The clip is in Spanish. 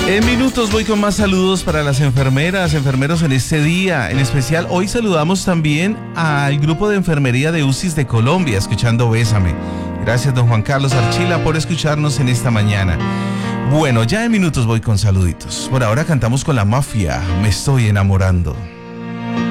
En minutos voy con más saludos para las enfermeras, enfermeros en este día. En especial, hoy saludamos también al grupo de enfermería de UCIS de Colombia, escuchando Bésame. Gracias, don Juan Carlos Archila, por escucharnos en esta mañana. Bueno, ya en minutos voy con saluditos. Por ahora cantamos con La Mafia, Me Estoy Enamorando.